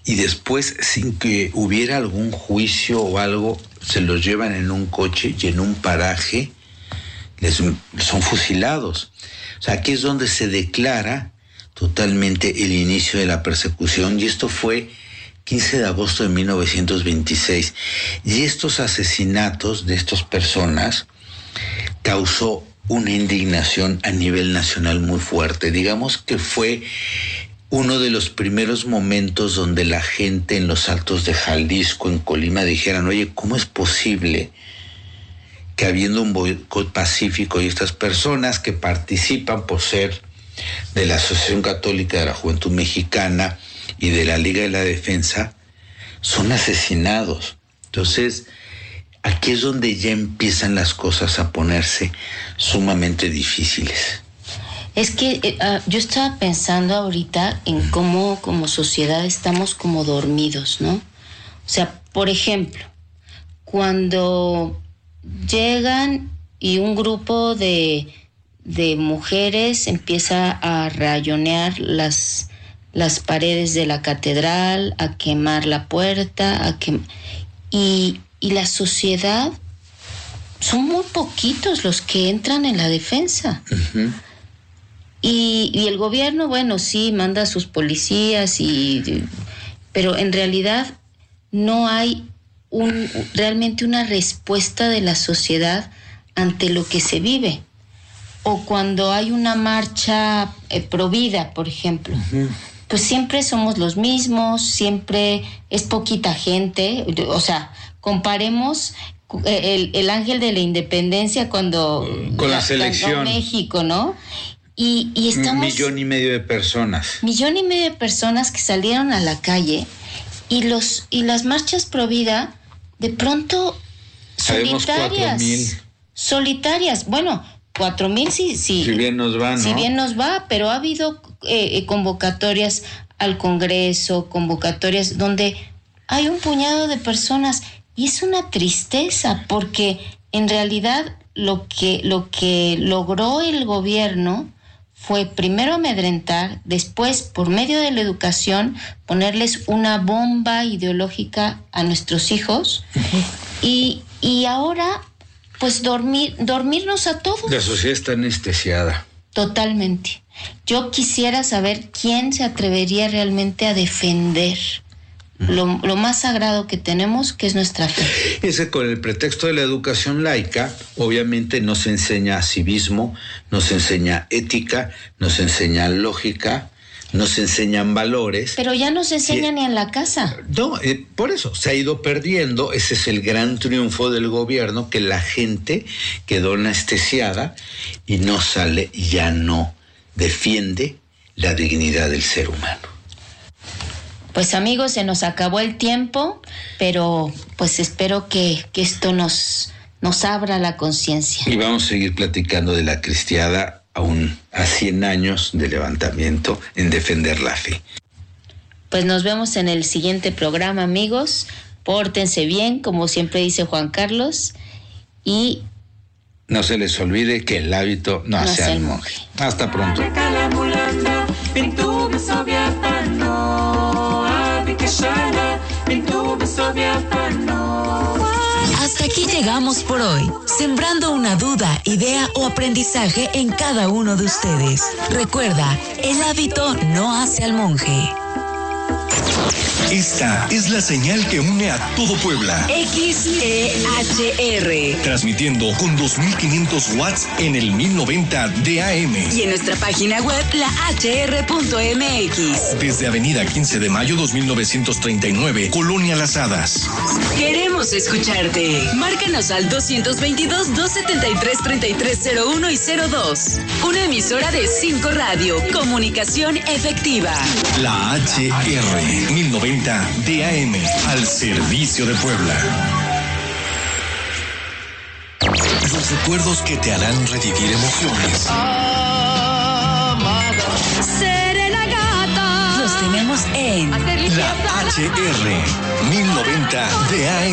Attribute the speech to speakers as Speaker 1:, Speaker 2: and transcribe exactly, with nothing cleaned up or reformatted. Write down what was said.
Speaker 1: y después, sin que hubiera algún juicio o algo, se los llevan en un coche y en un paraje les, son fusilados. O sea, aquí es donde se declara totalmente el inicio de la persecución, y esto fue quince de agosto de mil novecientos veintiséis. Y estos asesinatos de estas personas causó una indignación a nivel nacional muy fuerte. Digamos que fue uno de los primeros momentos donde la gente en los Altos de Jalisco, en Colima, dijeran, oye, ¿cómo es posible que habiendo un boicot pacífico y estas personas que participan por ser de la Asociación Católica de la Juventud Mexicana y de la Liga de la Defensa, son asesinados? Entonces, aquí es donde ya empiezan las cosas a ponerse sumamente difíciles.
Speaker 2: Es que uh, yo estaba pensando ahorita en cómo como sociedad estamos como dormidos, ¿no? O sea, por ejemplo, cuando llegan y un grupo de, de mujeres empieza a rayonear las, las paredes de la catedral, a quemar la puerta, a quem- y, y la sociedad, son muy poquitos los que entran en la defensa.
Speaker 1: Uh-huh.
Speaker 2: Y, y el gobierno, bueno, sí, manda a sus policías, y, pero en realidad no hay un, realmente una respuesta de la sociedad ante lo que se vive. O cuando hay una marcha eh, pro vida, por ejemplo, uh-huh. pues siempre somos los mismos, siempre es poquita gente. O sea, comparemos el, el ángel de la independencia cuando
Speaker 1: con la, la selección
Speaker 2: México, ¿no? Y, y estamos...
Speaker 1: Un millón y medio de personas.
Speaker 2: Millón y medio de personas que salieron a la calle, y los y las marchas pro vida, de pronto,
Speaker 1: Sabemos
Speaker 2: solitarias.
Speaker 1: cuatro mil.
Speaker 2: Solitarias. Bueno, cuatro mil sí, sí.
Speaker 1: Si bien nos va, ¿no?
Speaker 2: Si bien nos va, pero ha habido eh, convocatorias al Congreso, convocatorias donde hay un puñado de personas, y es una tristeza, porque en realidad lo que, lo que logró el gobierno fue primero amedrentar, después, por medio de la educación, ponerles una bomba ideológica a nuestros hijos, y, y ahora, pues, dormir, dormirnos a todos.
Speaker 1: La sociedad está anestesiada.
Speaker 2: Totalmente. Yo quisiera saber quién se atrevería realmente a defender Lo, lo más sagrado que tenemos, que es nuestra fe.
Speaker 1: Ese, con el pretexto de la educación laica, obviamente nos enseña civismo, nos enseña ética, nos enseña lógica, nos enseñan valores.
Speaker 2: Pero ya no se enseña que, ni en la casa.
Speaker 1: No, eh, por eso se ha ido perdiendo. Ese es el gran triunfo del gobierno, que la gente quedó anestesiada y no sale, ya no defiende la dignidad del ser humano.
Speaker 2: Pues amigos, se nos acabó el tiempo, pero pues espero que, que esto nos, nos abra la conciencia.
Speaker 1: Y vamos a seguir platicando de la cristiada aún a cien años de levantamiento en defender la fe.
Speaker 2: Pues nos vemos en el siguiente programa, amigos. Pórtense bien, como siempre dice Juan Carlos, y
Speaker 1: no se les olvide que el hábito no, no hace al monje. Hasta pronto.
Speaker 3: Hasta aquí llegamos por hoy, sembrando una duda, idea o aprendizaje en cada uno de ustedes. Recuerda, el hábito no hace al monje.
Speaker 4: Esta es la señal que une a todo Puebla.
Speaker 3: X E H R.
Speaker 4: Transmitiendo con dos mil quinientos watts en el mil noventa de A M.
Speaker 3: Y en nuestra página web, la h r punto m x.
Speaker 4: Desde Avenida quince de mayo dos mil novecientos treinta y nueve, Colonia Las Hadas.
Speaker 3: Queremos escucharte. Márcanos al doscientos veintidós, doscientos setenta y tres, treinta y tres cero uno y cero dos. Una emisora de cinco Radio. Comunicación efectiva.
Speaker 4: La H R mil noventa de A M, al servicio de Puebla. Los recuerdos que te harán revivir emociones.
Speaker 3: Amada. Serenagata. Los tenemos en
Speaker 4: La H R mil noventa de A M.